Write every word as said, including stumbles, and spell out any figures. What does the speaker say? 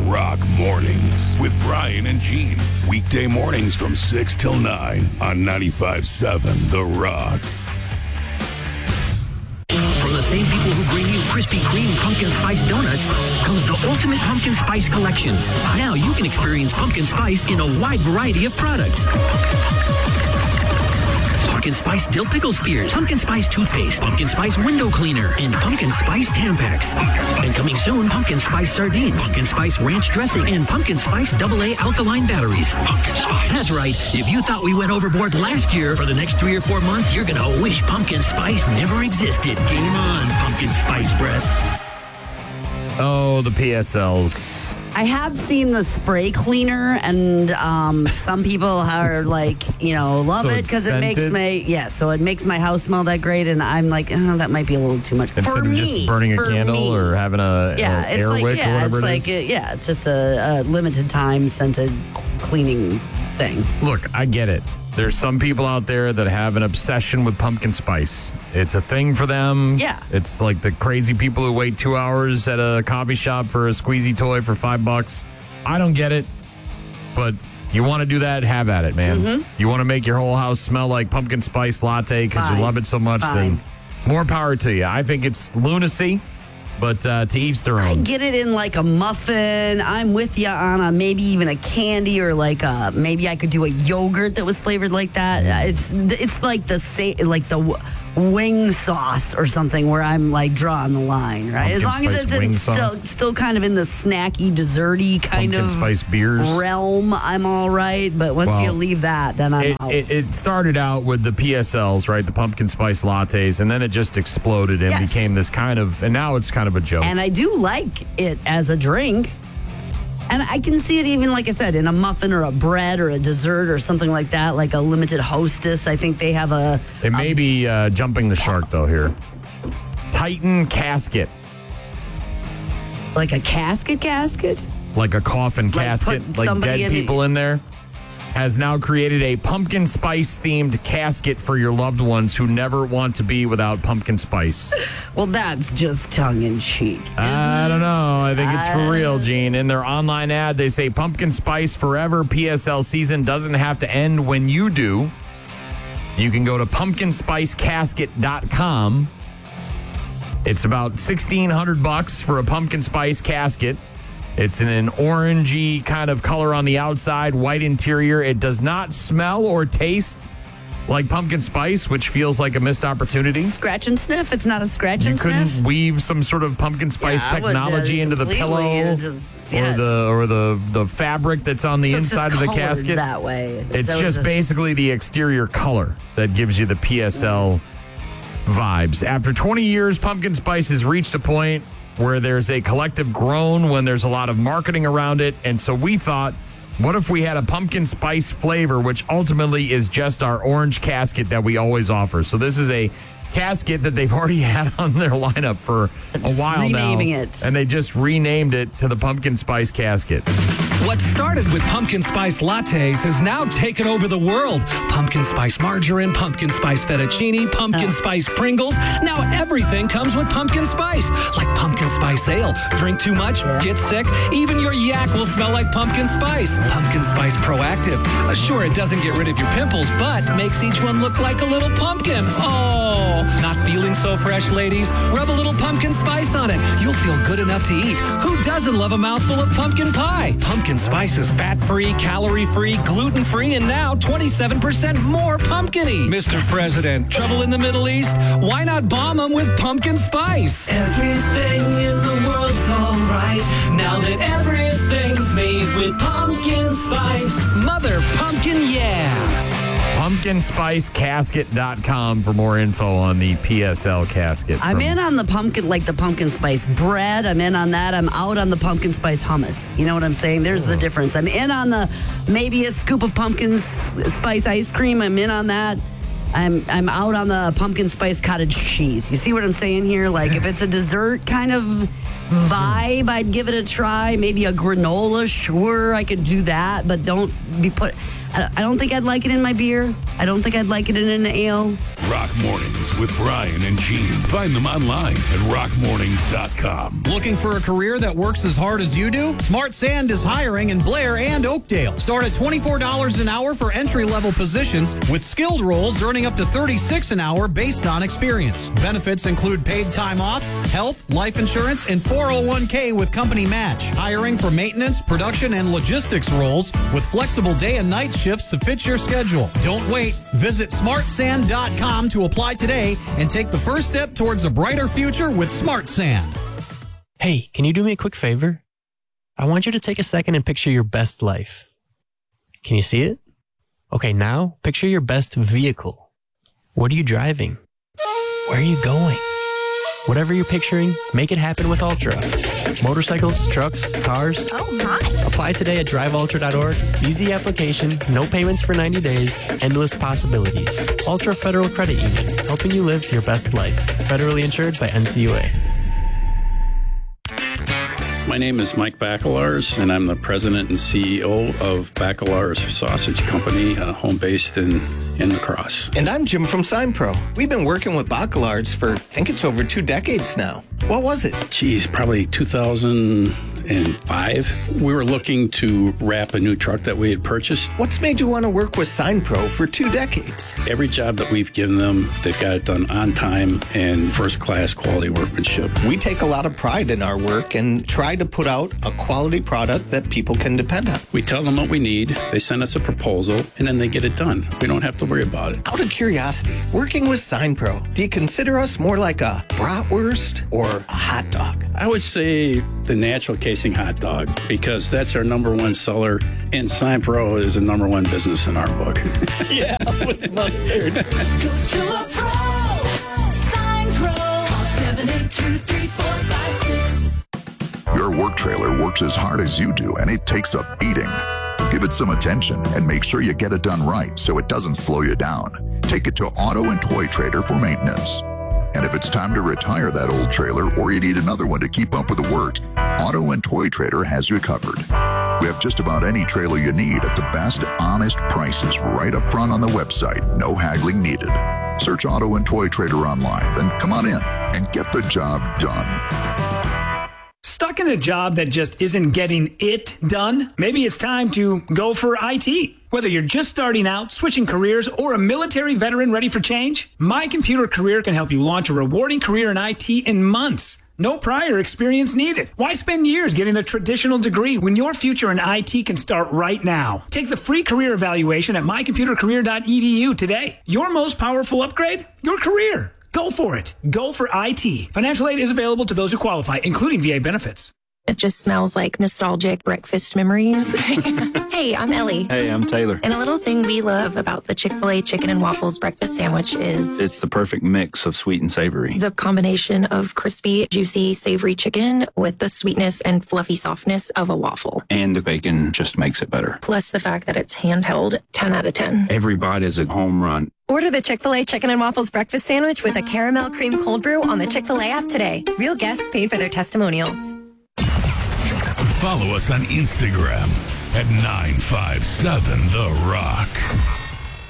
Rock Mornings with Brian and Gene. Weekday mornings from six till nine on ninety-five point seven The Rock. From the same people who bring you Krispy Kreme Pumpkin Spice Donuts comes the Ultimate Pumpkin Spice Collection. Now you can experience pumpkin spice in a wide variety of products. Pumpkin Spice Dill Pickle Spears, Pumpkin Spice Toothpaste, Pumpkin Spice Window Cleaner, and Pumpkin Spice Tampax. And coming soon, Pumpkin Spice Sardines, Pumpkin Spice Ranch Dressing, and Pumpkin Spice double A Alkaline Batteries. Pumpkin Spice. That's right. If you thought we went overboard last year, for the next three or four months, you're going to wish Pumpkin Spice never existed. Game on, Pumpkin Spice Breath. Oh, the P S Ls. I have seen the spray cleaner, and um, some people are like, you know, love So it it's because it makes scented? my yeah, so it makes my house smell that great, and I'm like, oh, that might be a little too much Instead for of me. just burning a for candle me. or having a, yeah, a it's air like wick yeah, or whatever it's it like is. a, yeah, it's just a, a limited time scented cleaning thing. Look, I get it. There's some people out there that have an obsession with pumpkin spice. It's a thing for them. Yeah. It's like the crazy people who wait two hours at a coffee shop for a squeezy toy for five bucks. I don't get it, but you want to do that, have at it, man. Mm-hmm. You want to make your whole house smell like pumpkin spice latte because you Fine. love it so much, Fine. then more power to you. I think it's lunacy, but uh, to each their I own. get it in like a muffin. I'm with you on a maybe even a candy or like a maybe I could do a yogurt that was flavored like that. It's it's like the sa- like the w- wing sauce or something where I'm like drawing the line, right? As long Pumpkin as spice it's wing in still sauce? still kind of in the snacky, desserty kind Pumpkin of spice beers. realm, I'm all right. But once Well, you leave that, then I'm It, out. it, it started out with the P S Ls, right? The pumpkin spice lattes, and then it just exploded and Yes. became this kind of, and now it's kind of a joke. And I do like it as a drink. And I can see it even, like I said, in a muffin or a bread or a dessert or something like that, like a limited hostess. I think they have a. it may be uh, jumping the shark, though, here. Titan casket, Like a casket casket? like a coffin Like casket, put like somebody dead in- people in there, has now created a pumpkin spice themed casket for your loved ones who never want to be without pumpkin spice. Well, that's just tongue in cheek. I don't know. I think it's for real, Gene. In their online ad, they say pumpkin spice forever. P S L season doesn't have to end when you do. You can go to pumpkin spice casket dot com. It's about sixteen hundred bucks for a pumpkin spice casket. It's in an orangey kind of color on the outside, white interior. It does not smell or taste like pumpkin spice, which feels like a missed opportunity. Scratch and sniff. It's not a scratch You and couldn't sniff. weave some sort of pumpkin spice Yeah, I would, uh, technology into the completely pillow into- yes. or the or the the fabric that's on the So it's just inside of the colored casket. that way. It's So just basically the exterior color that gives you the P S L vibes. After twenty years, pumpkin spice has reached a point where there's a collective groan when there's a lot of marketing around it. And so we thought, what if we had a pumpkin spice flavor, which ultimately is just our orange casket that we always offer. So this is a casket that they've already had on their lineup for a Just while now. renaming it. And they just renamed it to the pumpkin spice casket. What started with pumpkin spice lattes has now taken over the world. Pumpkin spice margarine, pumpkin spice fettuccine, pumpkin spice Pringles. Now everything comes with pumpkin spice. Like pumpkin spice ale. Drink too much, get sick. Even your yak will smell like pumpkin spice. Pumpkin spice proactive. Uh, sure, it doesn't get rid of your pimples, but makes each one look like a little pumpkin. Oh, not feeling so fresh, ladies? Rub a little pumpkin spice on it. You'll feel good enough to eat. Who doesn't love a mouthful of pumpkin pie? Pumpkin spice is fat-free, calorie-free, gluten-free, and now twenty-seven percent more pumpkin-y. Mister President, trouble in the Middle East? Why not bomb them with pumpkin spice? Everything in the world's alright now that everything's made with pumpkin spice. Mother pumpkin, yeah. pumpkin spice casket dot com for more info on the P S L casket. I'm from- in on the pumpkin, like the pumpkin spice bread. I'm in on that. I'm out on the pumpkin spice hummus. You know what I'm saying? There's the difference. I'm in on the maybe a scoop of pumpkin s- spice ice cream. I'm in on that. I'm I'm out on the pumpkin spice cottage cheese. You see what I'm saying here? Like if it's a dessert kind of vibe, I'd give it a try. Maybe a granola, sure, I could do that, but don't be put. I I don't think I'd like it in my beer. I don't think I'd like it in an ale. Rock Mornings with Brian and Gene. Find them online at rock mornings dot com. Looking for a career that works as hard as you do? Smart Sand is hiring in Blair and Oakdale. Start at twenty-four dollars an hour for entry-level positions, with skilled roles earning up to thirty-six dollars an hour based on experience. Benefits include paid time off, health, life insurance, and four oh one k with company match. Hiring for maintenance, production, and logistics roles with flexible day and night shifts to fit your schedule. Don't wait. Visit smart sand dot com to apply today and take the first step towards a brighter future with Smart Sand. Hey, can you do me a quick favor? I want you to take a second and picture your best life. Can you see it? Okay, now picture your best vehicle. What are you driving? Where are you going? Whatever you're picturing, make it happen with Ultra. Motorcycles, trucks, cars. Oh my! Apply today at drive ultra dot org. Easy application, no payments for ninety days, endless possibilities. Ultra Federal Credit Union, helping you live your best life. Federally insured by N C U A. My name is Mike Bacelars, and I'm the president and C E O of Bacelars Sausage Company, uh, home-based in, in La Crosse. And I'm Jim from SignPro. We've been working with Bacelars for, I think it's over two decades now. What was it? Geez, probably two thousand five. We were looking to wrap a new truck that we had purchased. What's made you want to work with SignPro for two decades? Every job that we've given them, they've got it done on time and first-class quality workmanship. We take a lot of pride in our work and try to put out a quality product that people can depend on. We tell them what we need, they send us a proposal, and then they get it done. We don't have to worry about it. Out of curiosity, working with SignPro, do you consider us more like a bratwurst or a hot dog? I would say the natural casing hot dog, because that's our number one seller, and SignPro is a number one business in our book. Yeah, with mustard. Go to a pro. SignPro. Call seven eight two, three four five six. Your work trailer works as hard as you do, and it takes a beating. Give it some attention and make sure you get it done right so it doesn't slow you down. Take it to Auto and Toy Trader for maintenance. And if it's time to retire that old trailer or you need another one to keep up with the work, Auto and Toy Trader has you covered. We have just about any trailer you need at the best, honest prices right up front on the website. No haggling needed. Search Auto and Toy Trader online, then come on in and get the job done. Stuck in a job that just isn't getting it done? Maybe it's time to go for I T. Whether you're just starting out, switching careers, or a military veteran ready for change, My Computer Career can help you launch a rewarding career in I T in months. No prior experience needed. Why spend years getting a traditional degree when your future in I T can start right now? Take the free career evaluation at my computer career dot e d u today. Your most powerful upgrade? Your career. Go for it. Go for I T. Financial aid is available to those who qualify, including V A benefits. It just smells like nostalgic breakfast memories. Hey, I'm Ellie. Hey, I'm Taylor. And a little thing we love about the Chick-fil-A chicken and waffles breakfast sandwich is it's the perfect mix of sweet and savory. The combination of crispy, juicy, savory chicken with the sweetness and fluffy softness of a waffle. And the bacon just makes it better. Plus the fact that it's handheld, ten out of ten. Every bite is a home run. Order the Chick-fil-A Chicken and Waffles Breakfast Sandwich with a caramel cream cold brew on the Chick-fil-A app today. Real guests paid for their testimonials. Follow us on Instagram at nine five seven The Rock.